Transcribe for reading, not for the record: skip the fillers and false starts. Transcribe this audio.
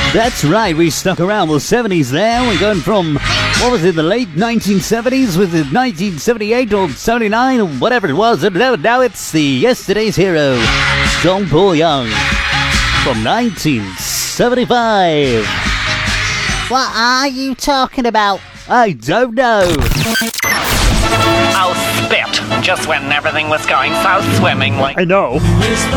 That's right, we stuck around with 70s there. We're going from, what was it, the late 1970s? Was it 1978 or 79 or whatever it was? Now it's the Yesterday's Hero, John Paul Young, from 1975. What are you talking about? I don't know. Oh, spit. Just when everything was going so swimmingly. I know. It's the